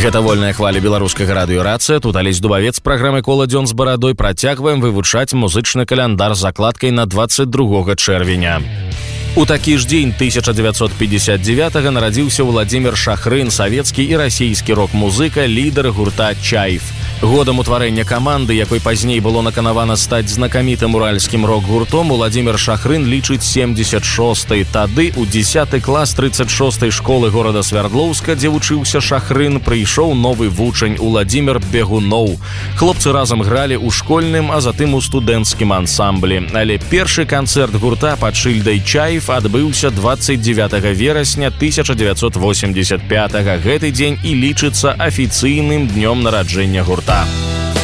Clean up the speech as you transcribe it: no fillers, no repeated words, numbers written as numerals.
Гэта вольная хваля беларускага радыёрацыя. Тут Алесь Дубавец, праграмы «Кола дзён з барадой». Працягваем вывучаць музычны каляндар з закладкай на 22 чэрвеня. У такі ж дзень 1959-го нарадзіўся Владимир Шахрын, савецкі і расійскі рок-музыка, лідар гурта «Чайф». Годам утварэння каманды, якой пазней было наканавана стаць знакамітым уральскім рок-гуртом, Владимир Шахрын лічыць 76-й. Тады у 10 клас 36-й школы горада Свярдлоўска, дзе вучыўся Шахрын, прыйшоў новы вучань Владимир Бегуноў. Хлопцы разам гралі ў школьным, а затым у студэнцкім ансамблі. Але першы канцэрт гурта пад шыльдай «Чайф» адбыўся 29 верасня 1985-го. Гэты дзень і лічыцца афіцыйным днём нараджэння гурта.